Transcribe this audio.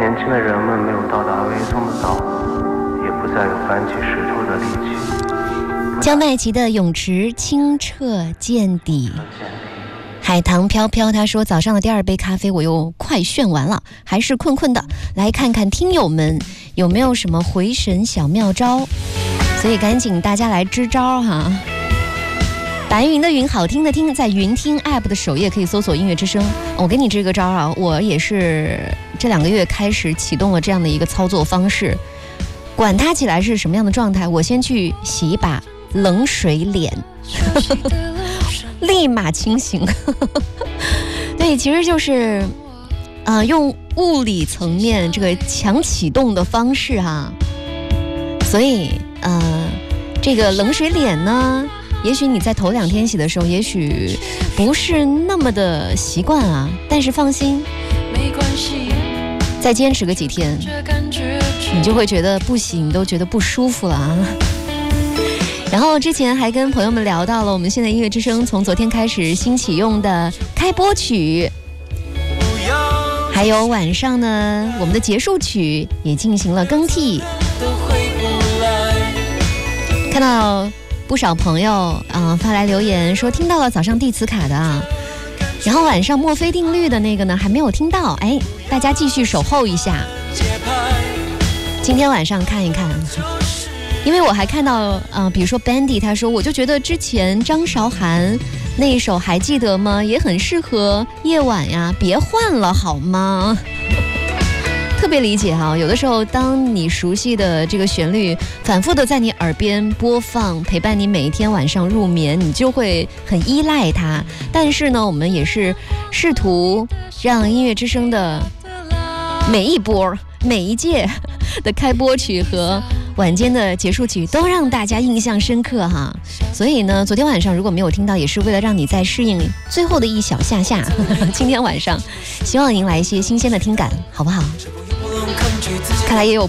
年轻的人们没有到达微松的道，也不再有搬起石头的力气。 江麦琪的泳池清澈见底。海棠飘飘他说，早上的第2杯咖啡我又快炫完了，还是困困的，来看看听友们有没有什么回神小妙招，所以赶紧大家来支招哈。白云的云，好听的听，在云听 app 的首页可以搜索音乐之声。我给你这个招啊，我也是这2个月开始启动了这样的一个操作方式，管它起来是什么样的状态，我先去洗一把冷水脸立马清醒对，其实就是用物理层面这个强启动的方式哈。所以这个冷水脸呢，也许你在头2天洗的时候也许不是那么的习惯啊，但是放心，再坚持个几天，你就会觉得不洗你都觉得不舒服了啊。然后之前还跟朋友们聊到了我们现在音乐之声从昨天开始新启用的开播曲，还有晚上呢我们的结束曲也进行了更替。看到不少朋友发来留言说听到了早上地磁卡的啊，然后晚上墨菲定律的那个呢还没有听到，大家继续守候一下，今天晚上看一看。因为我还看到比如说 Bandy 他说，我就觉得之前张韶涵那一首还记得吗，也很适合夜晚呀，别换了好吗特别理解哈，有的时候当你熟悉的这个旋律反复的在你耳边播放，陪伴你每一天晚上入眠，你就会很依赖它。但是呢，我们也是试图让音乐之声的每一波每一届的开播曲和晚间的结束曲都让大家印象深刻哈。所以呢，昨天晚上如果没有听到，也是为了让你再适应最后的一小下今天晚上希望迎来一些新鲜的听感，好不好？看来也有